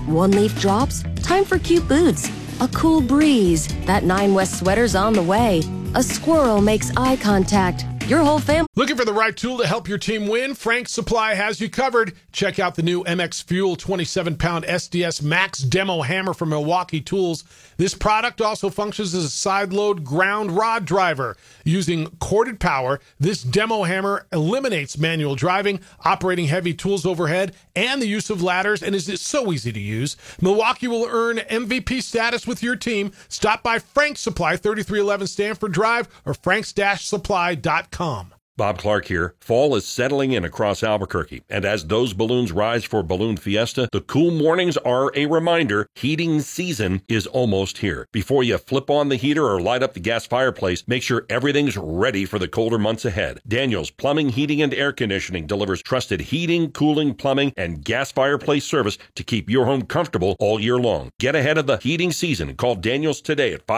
One-leaf drops? Time for cute boots. A cool breeze. That Nine West sweater's on the way. A squirrel makes eye contact. Your whole family. Looking for the right tool to help your team win? Frank's Supply has you covered. Check out the new MX Fuel 27-pound SDS Max Demo Hammer from Milwaukee Tools. This product also functions as a side-load ground rod driver. Using corded power, this demo hammer eliminates manual driving, operating heavy tools overhead, and the use of ladders, and is so easy to use. Milwaukee will earn MVP status with your team. Stop by Frank's Supply, 3311 Stanford Drive, or franks-supply.com. Bob Clark here. Fall is settling in across Albuquerque, and as those balloons rise for Balloon Fiesta, the cool mornings are a reminder heating season is almost here. Before you flip on the heater or light up the gas fireplace, make sure everything's ready for the colder months ahead. Daniels Plumbing, Heating, and Air Conditioning delivers trusted heating, cooling, plumbing, and gas fireplace service to keep your home comfortable all year long. Get ahead of the heating season and call Daniels today at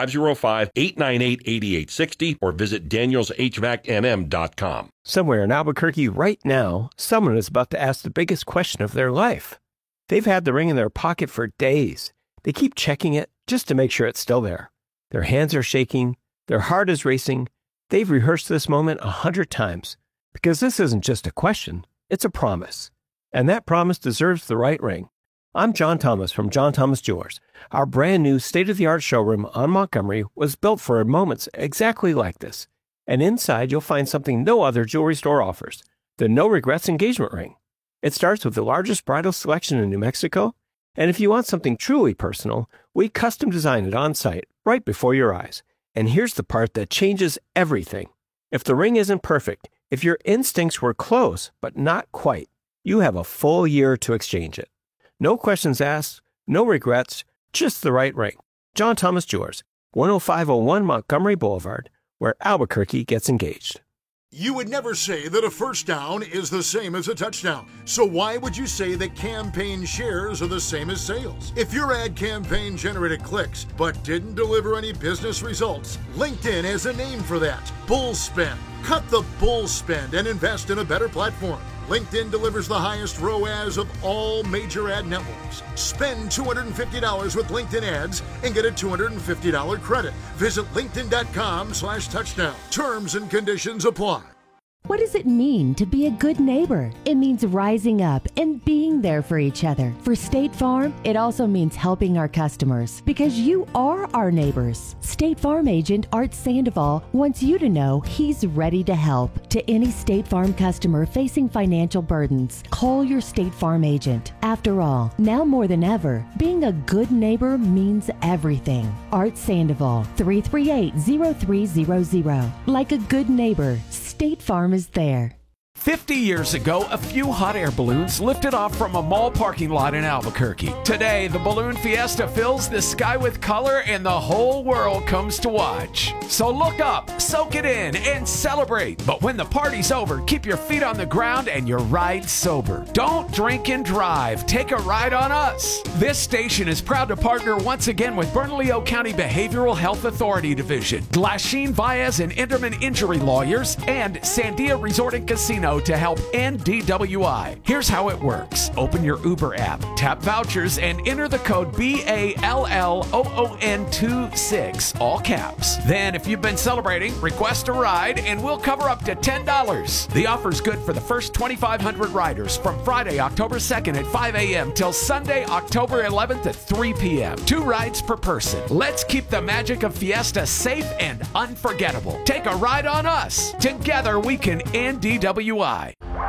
505-898-8860 or visit danielshvacnm.com. Somewhere in Albuquerque right now, someone is about to ask the biggest question of their life. They've had the ring in their pocket for days. They keep checking it just to make sure it's still there. Their hands are shaking. Their heart is racing. They've rehearsed this moment 100 times because this isn't just a question, it's a promise. And that promise deserves the right ring. I'm John Thomas from John Thomas Jewelers. Our brand new state-of-the-art showroom on Montgomery was built for moments exactly like this. And inside, you'll find something no other jewelry store offers, the No Regrets engagement ring. It starts with the largest bridal selection in New Mexico, and if you want something truly personal, we custom design it on site, right before your eyes. And here's the part that changes everything. If the ring isn't perfect, if your instincts were close, but not quite, you have a full year to exchange it. No questions asked, no regrets, just the right ring. John Thomas Jewelers, 10501 Montgomery Boulevard, where Albuquerque gets engaged. You would never say that a first down is the same as a touchdown. So why would you say that campaign shares are the same as sales? If your ad campaign generated clicks but didn't deliver any business results, LinkedIn has a name for that: bull spend. Cut the bull spend and invest in a better platform. LinkedIn delivers the highest ROAS of all major ad networks. Spend $250 with LinkedIn ads and get a $250 credit. Visit linkedin.com/touchdown. Terms and conditions apply. What does it mean to be a good neighbor? It means rising up and being there for each other. For State Farm, it also means helping our customers because you are our neighbors. State Farm agent Art Sandoval wants you to know he's ready to help. To any State Farm customer facing financial burdens, call your State Farm agent. After all, now more than ever, being a good neighbor means everything. Art Sandoval, 338-0300. Like a good neighbor, State Farm is there. 50 years ago, a few hot air balloons lifted off from a mall parking lot in Albuquerque. Today, the Balloon Fiesta fills the sky with color and the whole world comes to watch. So look up, soak it in, and celebrate. But when the party's over, keep your feet on the ground and your ride sober. Don't drink and drive. Take a ride on us. This station is proud to partner once again with Bernalillo County Behavioral Health Authority Division, Glasheen Baez and Enderman Injury Lawyers, and Sandia Resort and Casino to help end DWI. Here's how it works. Open your Uber app, tap vouchers, and enter the code BALLOON26, all caps. Then, if you've been celebrating, request a ride, and we'll cover up to $10. The offer's good for the first 2,500 riders from Friday, October 2nd at 5 a.m. till Sunday, October 11th at 3 p.m. 2 rides per person. Let's keep the magic of Fiesta safe and unforgettable. Take a ride on us. Together, we can end DWI. From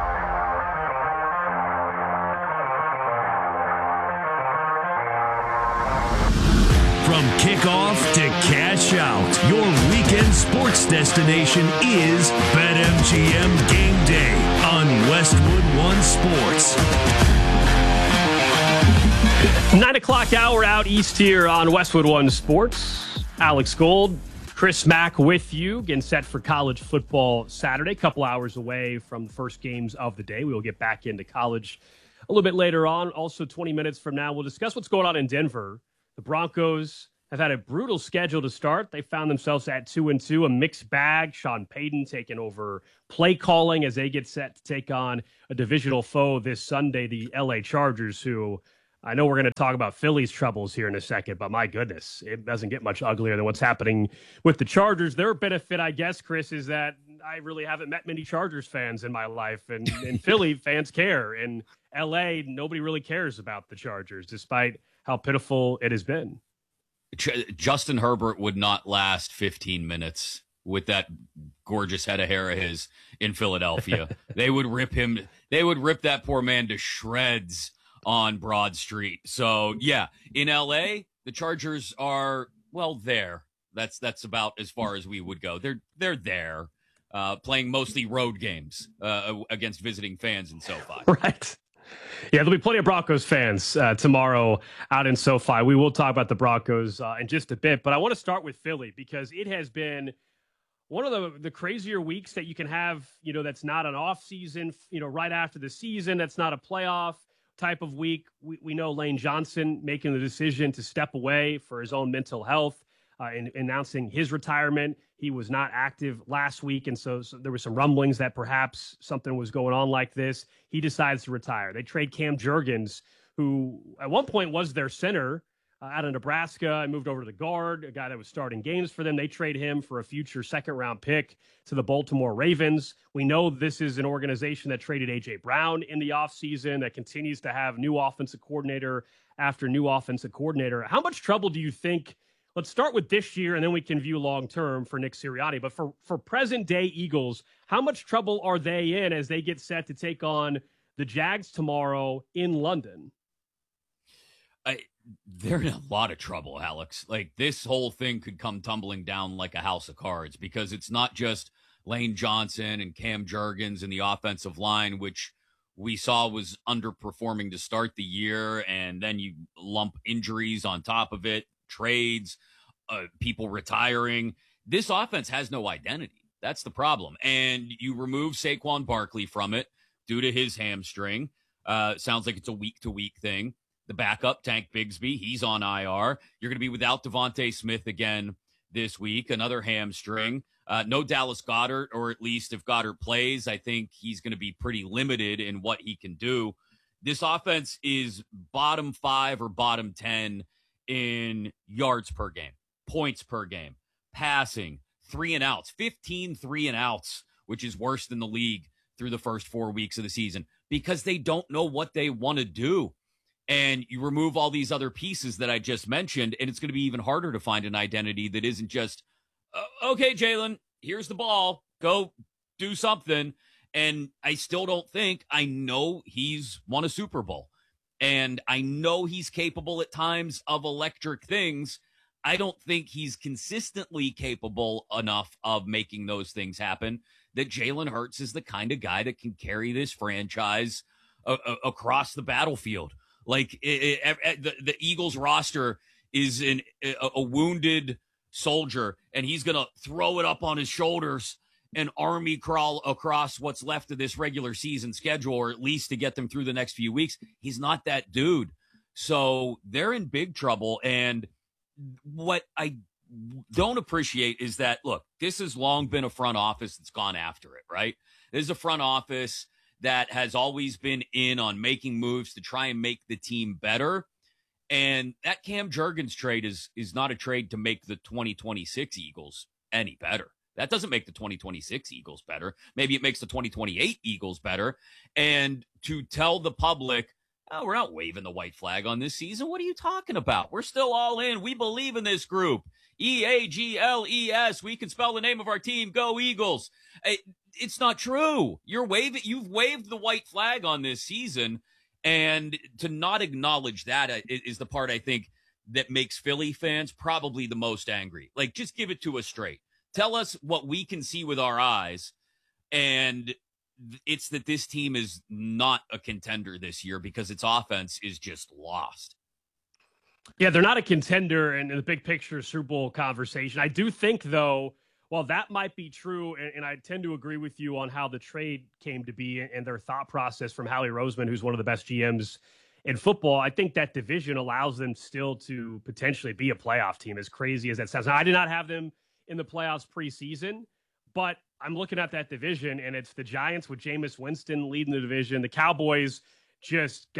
kickoff to cash out, your weekend sports destination is BetMGM Game Day on Westwood One Sports. 9 o'clock hour out east here on Westwood One Sports. Alex Gold, Chris Mack with you, getting set for college football Saturday, a couple hours away from the first games of the day. We will get back into college a little bit later on. Also, 20 minutes from now, we'll discuss what's going on in Denver. The Broncos have had a brutal schedule to start. They found themselves at 2-2, a mixed bag. Sean Payton taking over play calling as they get set to take on a divisional foe this Sunday, the LA Chargers, who I know we're going to talk about Philly's troubles here in a second, but my goodness, it doesn't get much uglier than what's happening with the Chargers. Their benefit, I guess, Chris, is that I really haven't met many Chargers fans in my life, and Philly fans care. In LA, nobody really cares about the Chargers, despite how pitiful it has been. Justin Herbert would not last 15 minutes with that gorgeous head of hair of his in Philadelphia. They would rip that poor man to shreds on Broad Street. So yeah, in LA, the Chargers are, well, there. That's about as far as we would go. They're there, playing mostly road games against visiting fans in SoFi. Right. Yeah, there'll be plenty of Broncos fans tomorrow out in SoFi. We will talk about the Broncos in just a bit, but I want to start with Philly because it has been one of the crazier weeks that you can have, that's not an off season, right after the season. That's not a playoff type of week. We know Lane Johnson making the decision to step away for his own mental health and announcing his retirement. He was not active last week, and so there were some rumblings that perhaps something was going on like this. He decides to retire. They trade Cam Jurgens, who at one point was their center out of Nebraska and moved over to the guard, a guy that was starting games for them. They trade him for a future second-round pick to the Baltimore Ravens. We know this is an organization that traded A.J. Brown in the offseason, that continues to have new offensive coordinator after new offensive coordinator. How much trouble do you think, let's start with this year and then we can view long-term for Nick Sirianni, but for present-day Eagles, how much trouble are they in as they get set to take on the Jags tomorrow in London? They're in a lot of trouble, Alex. Like, this whole thing could come tumbling down like a house of cards because it's not just Lane Johnson and Cam Jurgens and the offensive line, which we saw was underperforming to start the year, and then you lump injuries on top of it, trades, people retiring. This offense has no identity. That's the problem. And you remove Saquon Barkley from it due to his hamstring. Sounds like it's a week-to-week thing. The backup, Tank Bigsby, he's on IR. You're going to be without Devontae Smith again this week, another hamstring. No Dallas Goedert, or at least if Goddard plays, I think he's going to be pretty limited in what he can do. This offense is bottom 5 or bottom 10 in yards per game, points per game, passing, 3 and outs, 15 3 and outs, which is worse than the league through the first 4 weeks of the season because they don't know what they want to do. And you remove all these other pieces that I just mentioned, and it's going to be even harder to find an identity that isn't just, okay, Jalen, here's the ball, go do something. And I still don't think, I know he's won a Super Bowl, and I know he's capable at times of electric things. I don't think he's consistently capable enough of making those things happen, that Jalen Hurts is the kind of guy that can carry this franchise across the battlefield. Like, the Eagles roster is a wounded soldier, and he's going to throw it up on his shoulders and army crawl across what's left of this regular season schedule, or at least to get them through the next few weeks. He's not that dude. So they're in big trouble. And what I don't appreciate is that, look, this has long been a front office that's gone after it, right? This is a front office that has always been in on making moves to try and make the team better. And that Cam Jurgens trade is not a trade to make the 2026 Eagles any better. That doesn't make the 2026 Eagles better. Maybe it makes the 2028 Eagles better. And to tell the public, oh, we're not waving the white flag on this season. What are you talking about? We're still all in. We believe in this group. EAGLES. We can spell the name of our team. Go Eagles. It's not true. You've waved the white flag on this season, and to not acknowledge that is the part I think that makes Philly fans probably the most angry. Like, just give it to us straight. Tell us what we can see with our eyes, and it's that this team is not a contender this year because its offense is just lost. Yeah, they're not a contender in the big picture Super Bowl conversation. I do think, though, while that might be true, and I tend to agree with you on how the trade came to be and their thought process from Howie Roseman, who's one of the best GMs in football, I think that division allows them still to potentially be a playoff team, as crazy as that sounds. Now, I did not have them in the playoffs preseason, but I'm looking at that division, and it's the Giants with Jameis Winston leading the division. The Cowboys just got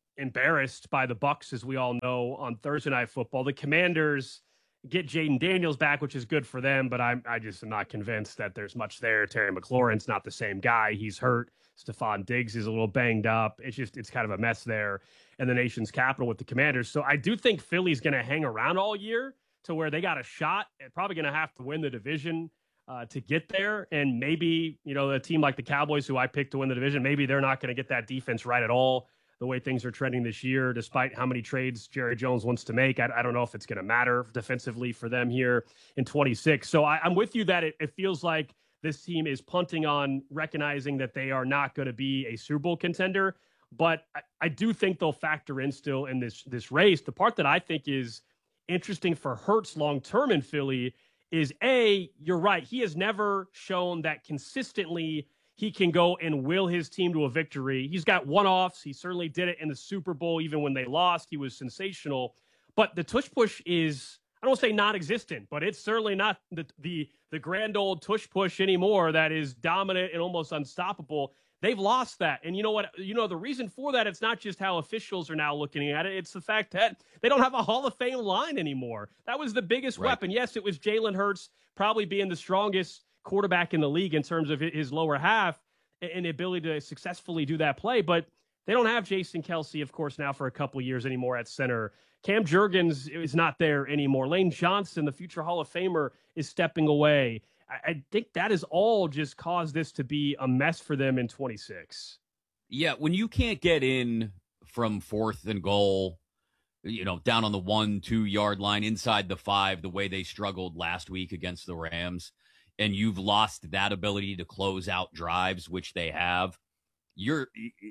embarrassed by the Bucs, as we all know, on Thursday Night Football. The Commanders get Jaden Daniels back, which is good for them, but I just am not convinced that there's much there. Terry McLaurin's not the same guy. He's hurt. Stephon Diggs is a little banged up. It's kind of a mess there in the nation's capital with the Commanders. So I do think Philly's going to hang around all year to where they got a shot and probably going to have to win the division to get there. And maybe, a team like the Cowboys, who I picked to win the division, maybe they're not going to get that defense right at all the way things are trending this year, despite how many trades Jerry Jones wants to make. I don't know if it's going to matter defensively for them here in 26. So I'm with you that it feels like this team is punting on recognizing that they are not going to be a Super Bowl contender. But I do think they'll factor in still in this race. The part that I think is interesting for Hurts long-term in Philly is, you're right. He has never shown that consistently he can go and will his team to a victory. He's got one-offs. He certainly did it in the Super Bowl. Even when they lost, he was sensational. But the tush push is, I don't want to say non-existent, but it's certainly not the grand old tush push anymore that is dominant and almost unstoppable. They've lost that. And you know what? The reason for that, it's not just how officials are now looking at it. It's the fact that they don't have a Hall of Fame line anymore. That was the biggest weapon. Yes, it was Jalen Hurts probably being the strongest quarterback in the league in terms of his lower half and the ability to successfully do that play. But they don't have Jason Kelce, of course, now for a couple years anymore at center. Cam Jurgens is not there anymore. Lane Johnson, the future Hall of Famer, is stepping away. I think that has all just caused this to be a mess for them in 26. Yeah, when you can't get in from 4th and goal, down on the 1-2 yard line, inside the 5, the way they struggled last week against the Rams, and you've lost that ability to close out drives, which they have, you're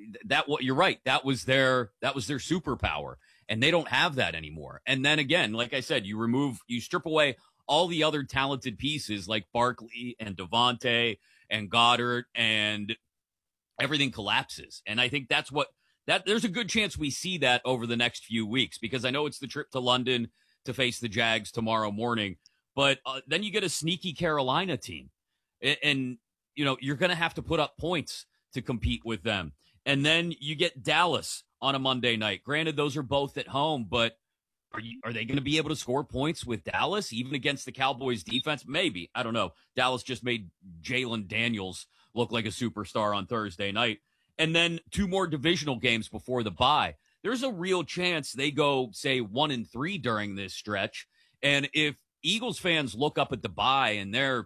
right. That was their superpower, and they don't have that anymore. And then again, like I said, you strip away all the other talented pieces like Barkley and Devontae and Goddard, and everything collapses. And I think there's a good chance we see that over the next few weeks, because I know it's the trip to London to face the Jags tomorrow morning, but then you get a sneaky Carolina team, and you're going to have to put up points to compete with them. And then you get Dallas on a Monday night. Granted, those are both at home, but are they going to be able to score points with Dallas, even against the Cowboys defense? Maybe. I don't know. Dallas just made Jalen Daniels look like a superstar on Thursday night. And then 2 more divisional games before the bye. There's a real chance they go, say, 1-3 during this stretch. And if Eagles fans look up at the bye and they're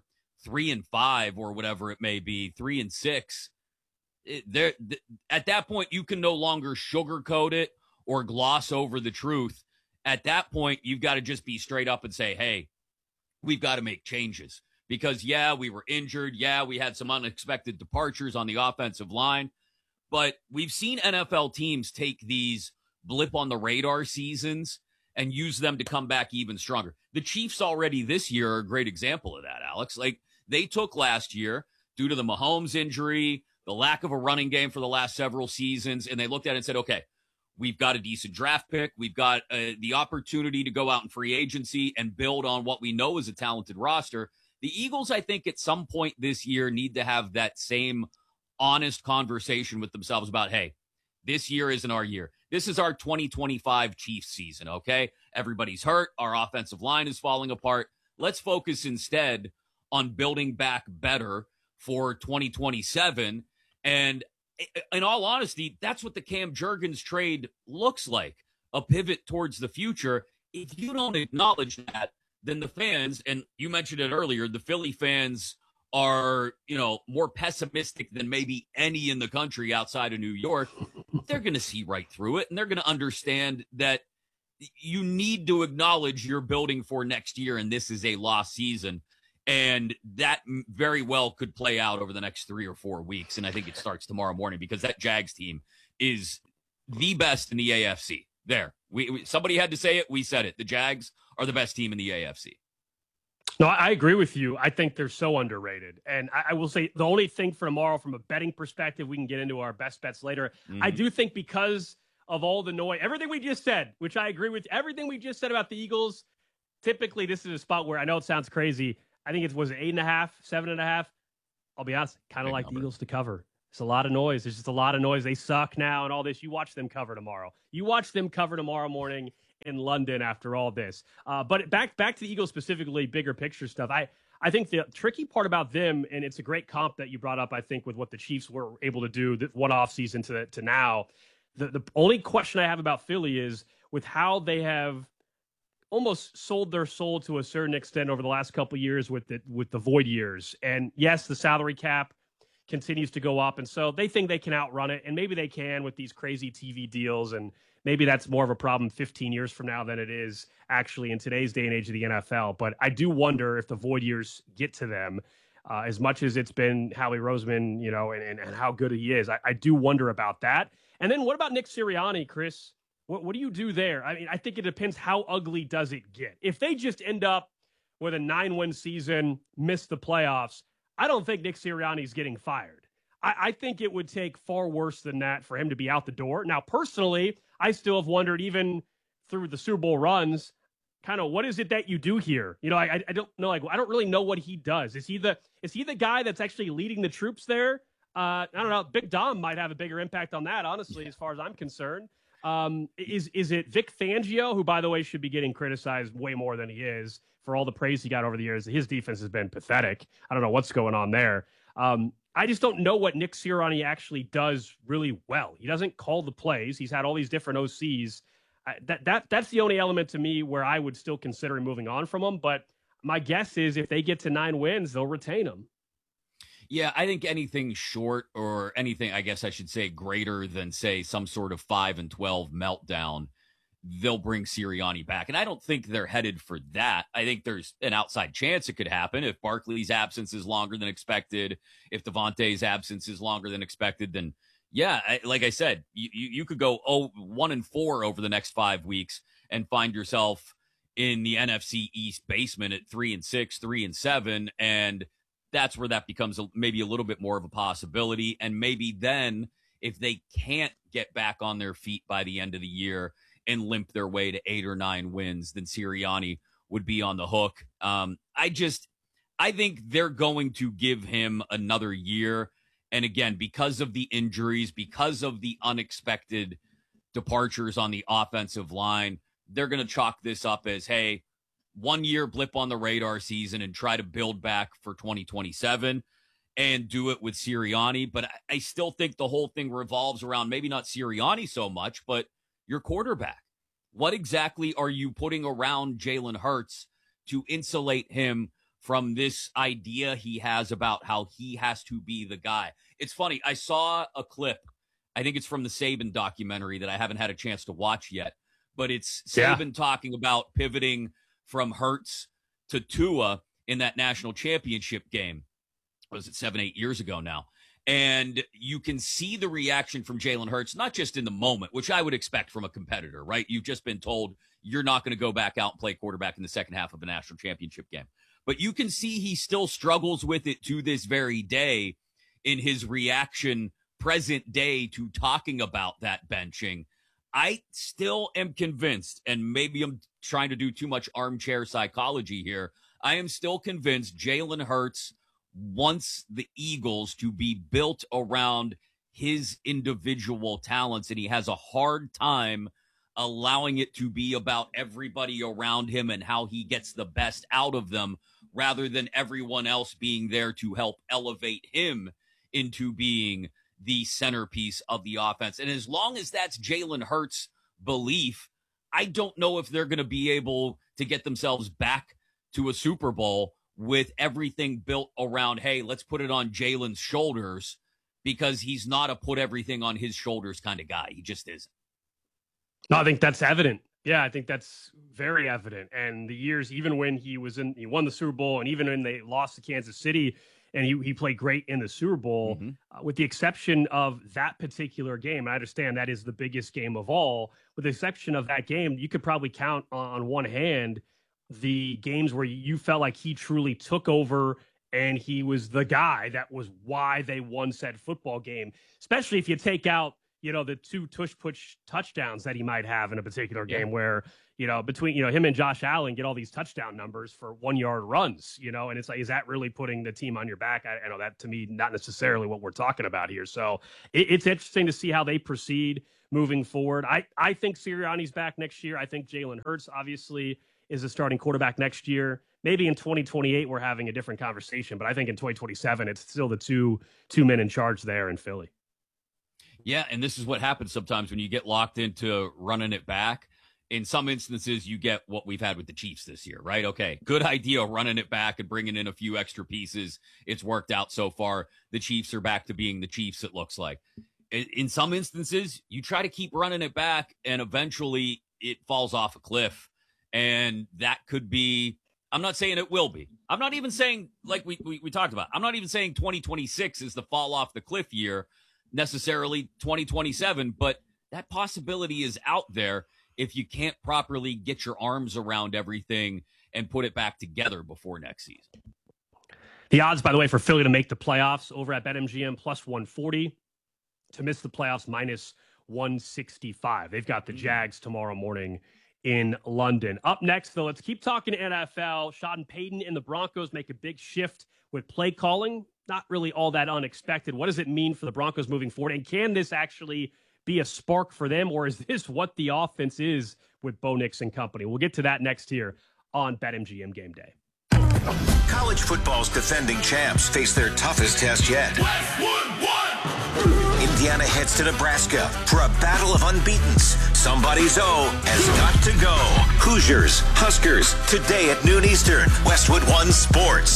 3-5 or whatever it may be, 3-6, at that point, you can no longer sugarcoat it or gloss over the truth. At that point, you've got to just be straight up and say, hey, we've got to make changes. Because, we were injured. We had some unexpected departures on the offensive line. But we've seen NFL teams take these blip on the radar seasons and use them to come back even stronger. The Chiefs already this year are a great example of that, Alex. Like, they took last year, due to the Mahomes injury, the lack of a running game for the last several seasons, and they looked at it and said, okay, we've got a decent draft pick. We've got the opportunity to go out in free agency and build on what we know is a talented roster. The Eagles, I think, at some point this year need to have that same honest conversation with themselves about, hey, this year isn't our year. This is our 2025 Chiefs season, okay? Everybody's hurt. Our offensive line is falling apart. Let's focus instead on building back better for 2027. And in all honesty, that's what the Cam Jurgens trade looks like, a pivot towards the future. If you don't acknowledge that, then the fans, and you mentioned it earlier, the Philly fans are, more pessimistic than maybe any in the country outside of New York. They're going to see right through it, and they're going to understand that you need to acknowledge you're building for next year, and this is a lost season. And that very well could play out over the next 3 or 4 weeks. And I think it starts tomorrow morning, because that Jags team is the best in the AFC. There. Somebody had to say it. We said it. The Jags are the best team in the AFC. No, I agree with you. I think they're so underrated. And I will say the only thing for tomorrow from a betting perspective, we can get into our best bets later. I do think because of all the noise, everything we just said, which I agree with, everything we just said about the Eagles, typically this is a spot where I know it sounds crazy. I think it was 8.5, 7.5. I'll be honest, kind of like the Eagles to cover. It's a lot of noise. There's just a lot of noise. They suck now and all this. You watch them cover tomorrow. You watch them cover tomorrow morning in London after all this. But back to the Eagles specifically, bigger picture stuff. I think the tricky part about them, and it's a great comp that you brought up, I think, with what the Chiefs were able to do one offseason to now. The only question I have about Philly is with how they have almost sold their soul to a certain extent over the last couple of years with the void years. And yes, the salary cap continues to go up, and so they think they can outrun it, and maybe they can with these crazy TV deals, and maybe that's more of a problem 15 years from now than it is actually in today's day and age of the NFL. But I do wonder if the void years get to them, as much as it's been Howie Roseman, and how good he is. I do wonder about that. And then what about Nick Sirianni, Chris? What do you do there? I mean, I think it depends how ugly does it get. If they just end up with a 9-win season, miss the playoffs, I don't think Nick Sirianni's getting fired. I think it would take far worse than that for him to be out the door. Now, personally, I still have wondered, even through the Super Bowl runs, kind of what is it that you do here? I don't know. I don't really know what he does. Is he the guy that's actually leading the troops there? I don't know. Big Dom might have a bigger impact on that, honestly, as far as I'm concerned. Is it Vic Fangio, who, by the way, should be getting criticized way more than he is for all the praise he got over the years? His defense has been pathetic. I don't know what's going on there. I just don't know what Nick Sirianni actually does really well. He doesn't call the plays. He's had all these different OCs. That's the only element to me where I would still consider moving on from him. But my guess is if they get to 9 wins, they'll retain him. Yeah, I think anything short, or anything, I guess I should say, greater than, say, some sort of 5-12 meltdown, they'll bring Sirianni back. And I don't think they're headed for that. I think there's an outside chance it could happen. If Barkley's absence is longer than expected, if Devontae's absence is longer than expected, then yeah, like I said, you could go 1-4 over the next 5 weeks and find yourself in the NFC East basement at 3-6, 3-7, and that's where that becomes maybe a little bit more of a possibility. And maybe then, if they can't get back on their feet by the end of the year and limp their way to 8 or 9 wins, then Sirianni would be on the hook. I think they're going to give him another year. And again, because of the injuries, because of the unexpected departures on the offensive line, they're going to chalk this up as, hey, 1 year blip on the radar season and try to build back for 2027 and do it with Sirianni. But I still think the whole thing revolves around maybe not Sirianni so much, but your quarterback. What exactly are you putting around Jalen Hurts to insulate him from this idea he has about how he has to be the guy? It's funny. I saw a clip. I think it's from the Saban documentary that I haven't had a chance to watch yet, but it's Saban talking about pivoting from Hurts to Tua in that national championship game. Was it 7-8 years ago now? And you can see the reaction from Jalen Hurts, not just in the moment, which I would expect from a competitor, right? You've just been told you're not going to go back out and play quarterback in the second half of a national championship game. But you can see he still struggles with it to this very day in his reaction present day to talking about that benching. I still am convinced, and maybe I'm trying to do too much armchair psychology here, I am still convinced Jalen Hurts wants the Eagles to be built around his individual talents, and he has a hard time allowing it to be about everybody around him and how he gets the best out of them, rather than everyone else being there to help elevate him into being the centerpiece of the offense. And as long as that's Jalen Hurts' belief, I don't know if they're going to be able to get themselves back to a Super Bowl with everything built around, hey, let's put it on Jalen's shoulders, because he's not a put everything on his shoulders kind of guy. He just isn't. No, I think that's evident. Yeah, I think that's very evident. And the years, even when he won the Super Bowl, and even when they lost to Kansas City, and he played great in the Super Bowl, with the exception of that particular game. I understand that is the biggest game of all. With the exception of that game, you could probably count on one hand the games where you felt like he truly took over and he was the guy. That was why they won said football game, especially if you take out, the 2 tush-push touchdowns that he might have in a particular game where, between, him and Josh Allen get all these touchdown numbers for 1-yard runs, and it's like, is that really putting the team on your back? I know that, to me, not necessarily what we're talking about here. So it's interesting to see how they proceed moving forward. I think Sirianni's back next year. I think Jalen Hurts, obviously, is a starting quarterback next year. Maybe in 2028, we're having a different conversation, but I think in 2027, it's still the two men in charge there in Philly. Yeah, and this is what happens sometimes when you get locked into running it back. In some instances, you get what we've had with the Chiefs this year, right? Okay, good idea running it back and bringing in a few extra pieces. It's worked out so far. The Chiefs are back to being the Chiefs, it looks like. In some instances, you try to keep running it back, and eventually it falls off a cliff. And that could be, I'm not saying it will be. I'm not even saying, like we talked about, I'm not even saying 2026 is the fall off the cliff year, necessarily 2027, but that possibility is out there if you can't properly get your arms around everything and put it back together before next season. The odds, by the way, for Philly to make the playoffs over at BetMGM plus 140, to miss the playoffs minus 165. They've got the Jags tomorrow morning in London. Up next, though, let's keep talking NFL. Sean Payton and the Broncos make a big shift with play calling. Not really all that unexpected. What does it mean for the Broncos moving forward? And can this actually be a spark for them, or is this what the offense is with Bo Nix and company? We'll get to that next here on BetMGM Game Day. College football's defending champs face their toughest test yet. Indiana heads to Nebraska for a battle of unbeatens. Somebody's O has got to go. Hoosiers, Huskers, today at noon Eastern. Westwood One Sports.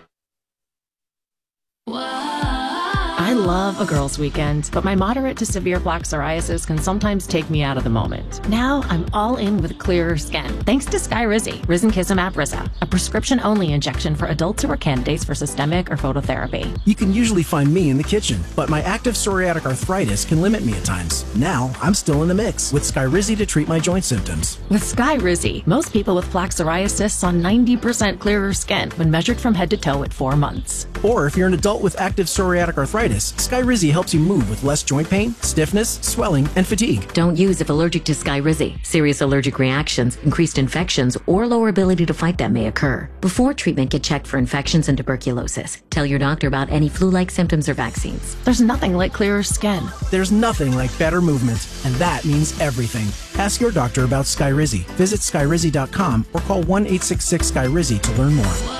I love a girls' weekend, but my moderate to severe plaque psoriasis can sometimes take me out of the moment. Now I'm all in with clearer skin, thanks to Skyrizi, Risankizumab Rizza, a prescription-only injection for adults who are candidates for systemic or phototherapy. You can usually find me in the kitchen, but my active psoriatic arthritis can limit me at times. Now I'm still in the mix with Skyrizi to treat my joint symptoms. With Skyrizi, most people with plaque psoriasis saw 90% clearer skin when measured from head to toe at 4 months. Or if you're an adult with active psoriatic arthritis, Skyrizi helps you move with less joint pain, stiffness, swelling, and fatigue. Don't use if allergic to Skyrizi. Serious allergic reactions, increased infections, or lower ability to fight them may occur. Before treatment, get checked for infections and tuberculosis. Tell your doctor about any flu-like symptoms or vaccines. There's nothing like clearer skin. There's nothing like better movement, and that means everything. Ask your doctor about Skyrizi. Visit Skyrizi.com or call 1-866-SKYRIZI to learn more.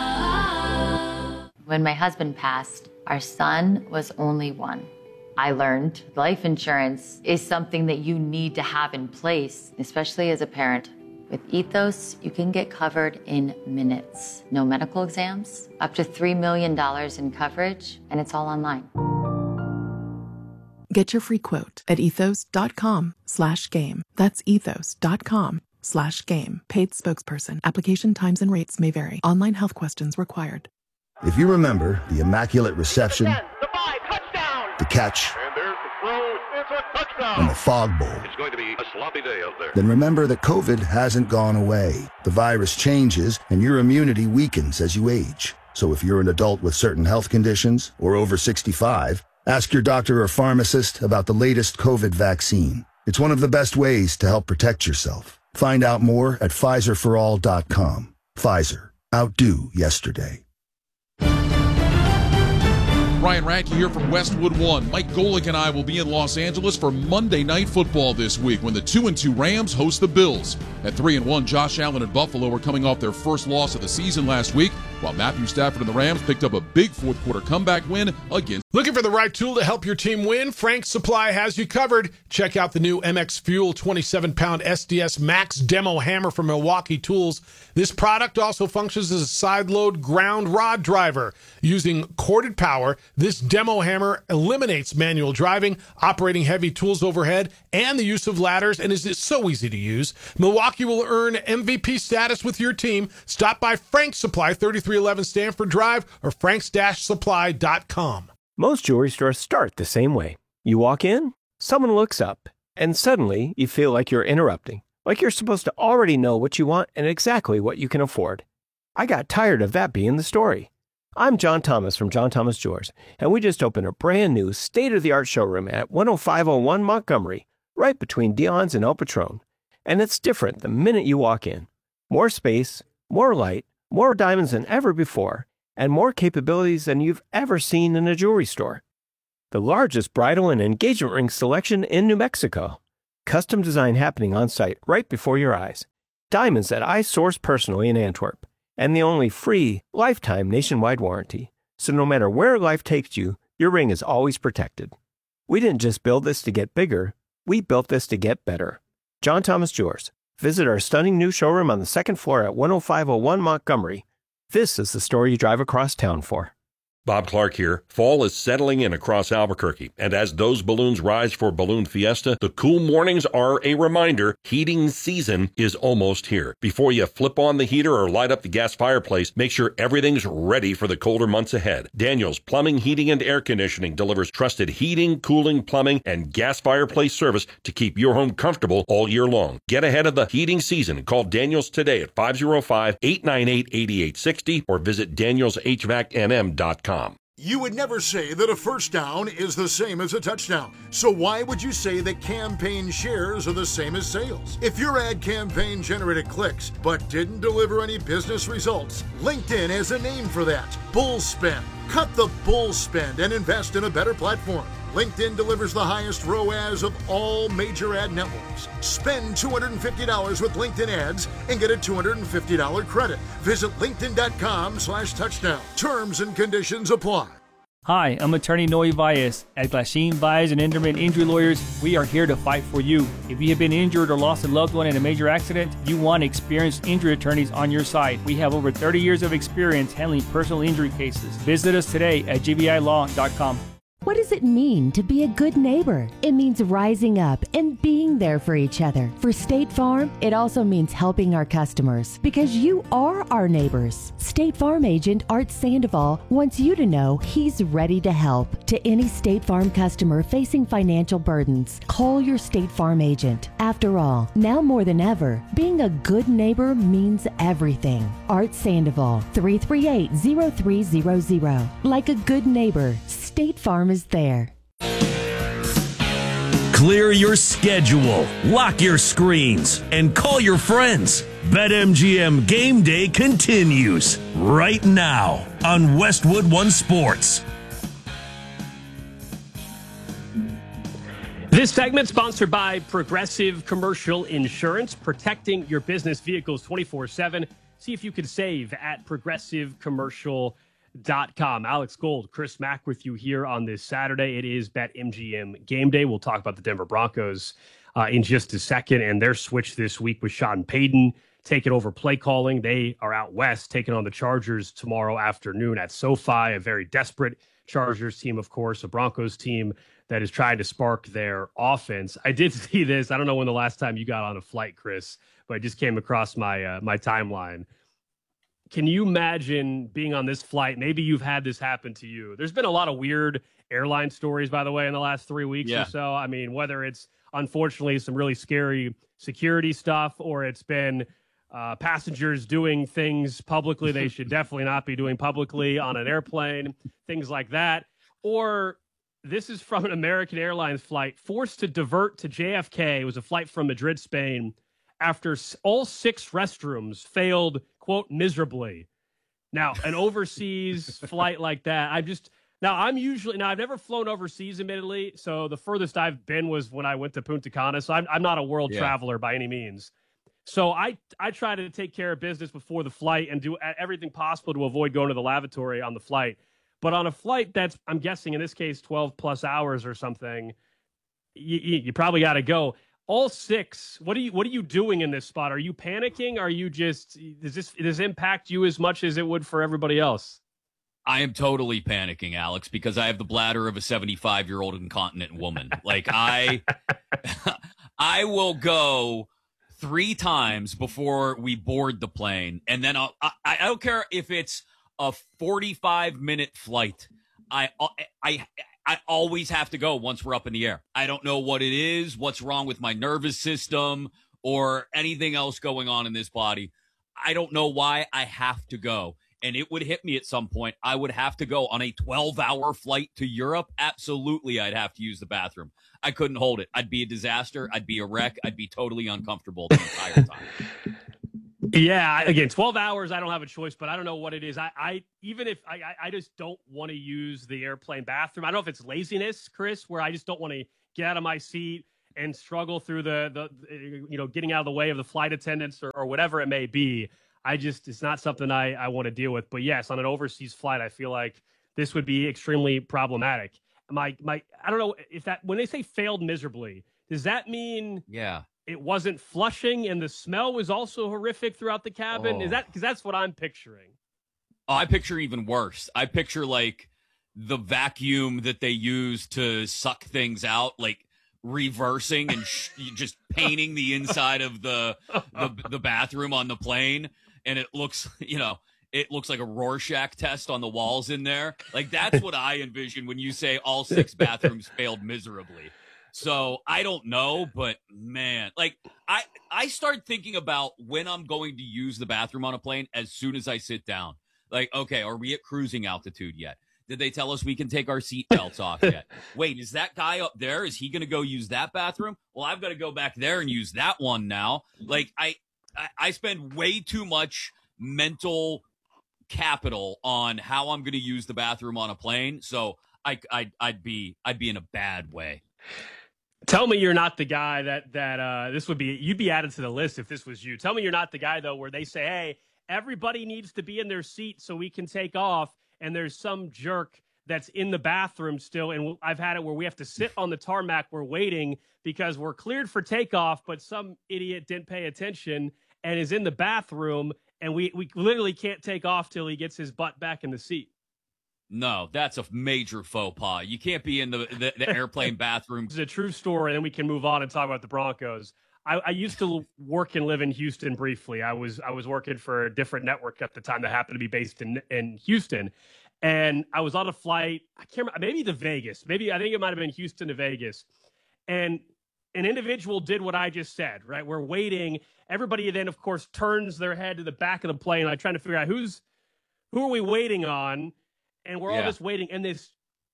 When my husband passed, our son was only 1. I learned life insurance is something that you need to have in place, especially as a parent. With Ethos, you can get covered in minutes. No medical exams, up to $3 million in coverage, and it's all online. Get your free quote at ethos.com/game. That's ethos.com/game. Paid spokesperson. Application times and rates may vary. Online health questions required. If you remember the Immaculate Reception, the catch, and the Fog Bowl, it's going to be a sloppy day out there. Then remember that COVID hasn't gone away. The virus changes, and your immunity weakens as you age. So if you're an adult with certain health conditions or over 65, ask your doctor or pharmacist about the latest COVID vaccine. It's one of the best ways to help protect yourself. Find out more at PfizerForAll.com. Pfizer. Outdo yesterday. Ryan Radke here from Westwood One. Mike Golick and I will be in Los Angeles for Monday Night Football this week when the 2-2 Rams host the Bills. At 3-1, Josh Allen and Buffalo are coming off their first loss of the season last week, while Matthew Stafford and the Rams picked up a big fourth-quarter comeback win against. Looking for the right tool to help your team win? Frank's Supply has you covered. Check out the new MX Fuel 27-pound SDS Max Demo Hammer from Milwaukee Tools. This product also functions as a side-load ground rod driver. Using corded power, this demo hammer eliminates manual driving, operating heavy tools overhead, and the use of ladders, and is so easy to use. Milwaukee will earn MVP status with your team. Stop by Frank's Supply, 3311 Stanford Drive, or franks-supply.com. Most jewelry stores start the same way. You walk in, someone looks up, and suddenly you feel like you're interrupting, like you're supposed to already know what you want and exactly what you can afford. I got tired of that being the story. I'm John Thomas from John Thomas Jewelers, and we just opened a brand new state-of-the-art showroom at 10501 Montgomery, right between Dion's and El Patron. And it's different the minute you walk in. More space, more light, more diamonds than ever before, and more capabilities than you've ever seen in a jewelry store. The largest bridal and engagement ring selection in New Mexico. Custom design happening on site right before your eyes. Diamonds that I source personally in Antwerp. And the only free, lifetime nationwide warranty. So no matter where life takes you, your ring is always protected. We didn't just build this to get bigger, we built this to get better. John Thomas Jewelers. Visit our stunning new showroom on the second floor at 10501 Montgomery. This is the store you drive across town for. Bob Clark here. Fall is settling in across Albuquerque, and as those balloons rise for Balloon Fiesta, the cool mornings are a reminder heating season is almost here. Before you flip on the heater or light up the gas fireplace, make sure everything's ready for the colder months ahead. Daniels Plumbing, Heating, and Air Conditioning delivers trusted heating, cooling, plumbing, and gas fireplace service to keep your home comfortable all year long. Get ahead of the heating season and call Daniels today at 505-898-8860 or visit danielshvacnm.com. You would never say that a first down is the same as a touchdown. So why would you say that campaign shares are the same as sales? If your ad campaign generated clicks but didn't deliver any business results, LinkedIn has a name for that: bull spend. Cut the bull spend and invest in a better platform. LinkedIn delivers the highest ROAS of all major ad networks. Spend $250 with LinkedIn ads and get a $250 credit. Visit linkedin.com/touchdown. Terms and conditions apply. Hi, I'm attorney Noe Valles. At Glasheen Valles and Enderman Injury Lawyers, we are here to fight for you. If you have been injured or lost a loved one in a major accident, you want experienced injury attorneys on your side. We have over 30 years of experience handling personal injury cases. Visit us today at gvilaw.com. What does it mean to be a good neighbor? It means rising up and being there for each other. For State Farm, it also means helping our customers because you are our neighbors. State Farm agent Art Sandoval wants you to know he's ready to help. To any State Farm customer facing financial burdens, call your State Farm agent. After all, now more than ever, being a good neighbor means everything. Art Sandoval, 338-0300. Like a good neighbor, State Farm is there. Clear your schedule, lock your screens, and call your friends. BetMGM Game Day continues right now on Westwood One Sports. This segment sponsored by Progressive Commercial Insurance, protecting your business vehicles 24/7. See if you can save at progressivecommercial.com. Alex Gold, Chris Mack with you here on this Saturday. It is BetMGM Game Day. We'll talk about the Denver Broncos in just a second and their switch this week with Sean Payton taking over play calling. They are out west taking on the Chargers tomorrow afternoon at SoFi, a very desperate Chargers team, of course, a Broncos team that is trying to spark their offense. I did see this. I don't know when the last time you got on a flight, Chris, but it just came across my my timeline. Can you imagine being on this flight? Maybe you've had this happen to you. There's been a lot of weird airline stories, by the way, in the last 3 weeks or so. I mean, whether it's unfortunately some really scary security stuff or it's been passengers doing things publicly they should definitely not be doing publicly on an airplane, things like that. Or this is from an American Airlines flight forced to divert to JFK. It was a flight from Madrid, Spain, after all 6 restrooms failed, quote, miserably. Now, an overseas flight like that, I've never flown overseas, admittedly. So the furthest I've been was when I went to Punta Cana. So I'm not a world traveler by any means. So I try to take care of business before the flight and do everything possible to avoid going to the lavatory on the flight. But on a flight that's, I'm guessing in this case, 12 plus hours or something, you probably got to go. All 6. What are you doing in this spot? Are you panicking? Are you just does this impact you as much as it would for everybody else? I am totally panicking, Alex, because I have the bladder of a 75-year-old incontinent woman. Like I will go 3 times before we board the plane, and then I don't care if it's a 45-minute flight. I always have to go once we're up in the air. I don't know what it is, what's wrong with my nervous system or anything else going on in this body. I don't know why I have to go. and it would hit me at some point, I would have to go on a 12-hour flight to Europe. Absolutely, I'd have to use the bathroom. I couldn't hold it. I'd be a disaster. I'd be a wreck. I'd be totally uncomfortable the entire time. Yeah, again, 12 hours, I don't have a choice, but I don't know what it is. I just don't want to use the airplane bathroom. I don't know if it's laziness, Chris, where I just don't want to get out of my seat and struggle through the getting out of the way of the flight attendants or whatever it may be. It's not something I want to deal with. But yes, on an overseas flight, I feel like this would be extremely problematic. I don't know if that, when they say failed miserably, does that mean it wasn't flushing and the smell was also horrific throughout the cabin? Is that, because that's what I'm picturing. Oh, I picture even worse. I picture like the vacuum that they use to suck things out, like reversing and just painting the inside of the bathroom on the plane, and it looks like a Rorschach test on the walls in there. Like, that's what I envision when you say all 6 bathrooms failed miserably. So I don't know, but man, like I start thinking about when I'm going to use the bathroom on a plane as soon as I sit down. Like, okay, are we at cruising altitude yet? Did they tell us we can take our seatbelts off yet? Wait, is that guy up there? Is he going to go use that bathroom? Well, I've got to go back there and use that one now. Like, I spend way too much mental capital on how I'm going to use the bathroom on a plane. So I'd be in a bad way. Tell me you're not the guy that you'd be added to the list if this was you. Tell me you're not the guy, though, where they say, hey, everybody needs to be in their seat so we can take off, and there's some jerk that's in the bathroom still, and I've had it where we have to sit on the tarmac, we're waiting because we're cleared for takeoff, but some idiot didn't pay attention and is in the bathroom, and we literally can't take off till he gets his butt back in the seat. No, that's a major faux pas. You can't be in the airplane bathroom. It's a true story, and then we can move on and talk about the Broncos. I used to work and live in Houston briefly. I was working for a different network at the time that happened to be based in Houston. And I was on a flight, I can't remember, maybe to Vegas. I think it might have been Houston to Vegas. And an individual did what I just said, right? We're waiting. Everybody then, of course, turns their head to the back of the plane, like trying to figure out who are we waiting on? And we're all just waiting. And this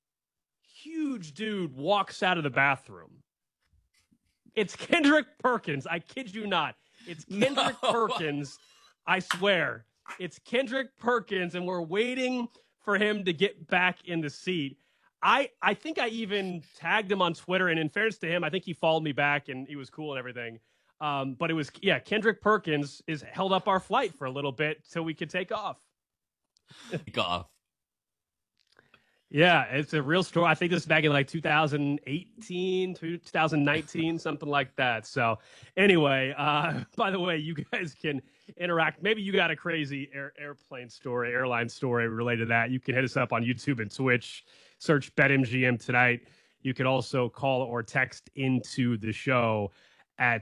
huge dude walks out of the bathroom. It's Kendrick Perkins. I kid you not. It's Kendrick Perkins. I swear. It's Kendrick Perkins, and we're waiting for him to get back in the seat. I think I even tagged him on Twitter, and in fairness to him, I think he followed me back, and he was cool and everything. But it was, Kendrick Perkins held up our flight for a little bit so we could take off. Take off. Yeah, it's a real story. I think this is back in like 2018, 2019, something like that. So anyway, by the way, you guys can interact. Maybe you got a crazy airline story related to that. You can hit us up on YouTube and Twitch. Search BetMGM tonight. You can also call or text into the show at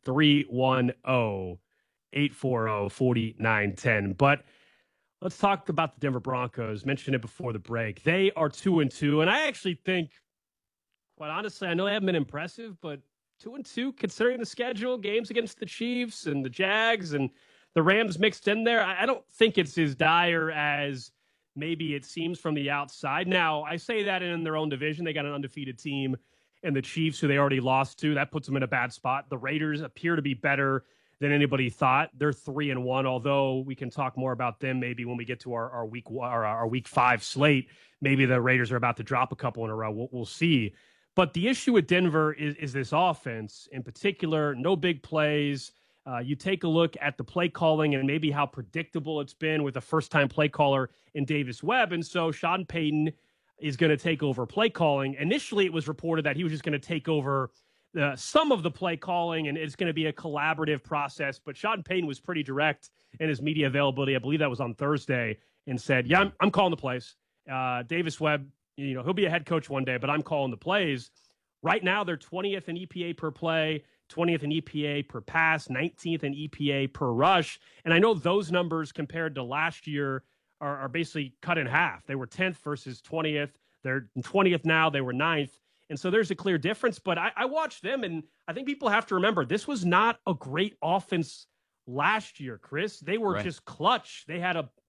310-840-4910. But let's talk about the Denver Broncos. Mentioned it before the break. They are 2-2, and I actually think, quite honestly, I know they haven't been impressive, but 2-2, considering the schedule, games against the Chiefs and the Jags and the Rams mixed in there, I don't think it's as dire as maybe it seems from the outside. Now, I say that in their own division. They got an undefeated team, and the Chiefs, who they already lost to, that puts them in a bad spot. The Raiders appear to be better than anybody thought. They're 3-1, although we can talk more about them maybe when we get to our week 5 slate. Maybe the Raiders are about to drop a couple in a row. We'll see. But the issue with Denver is this offense in particular. No big plays. You take a look at the play calling and maybe how predictable it's been with a first-time play caller in Davis Webb. And so Sean Payton is going to take over play calling. Initially, it was reported that he was just going to take over some of the play calling, and it's going to be a collaborative process. But Sean Payton was pretty direct in his media availability. I believe that was on Thursday, and said, yeah, I'm calling the plays. Davis Webb, he'll be a head coach one day, but I'm calling the plays. Right now, they're 20th in EPA per play, 20th in EPA per pass, 19th in EPA per rush. And I know those numbers compared to last year are basically cut in half. They were 10th versus 20th. They're 20th now. They were 9th. And so there's a clear difference, but I watched them, and I think people have to remember this was not a great offense last year, Chris. They were just clutch. They had a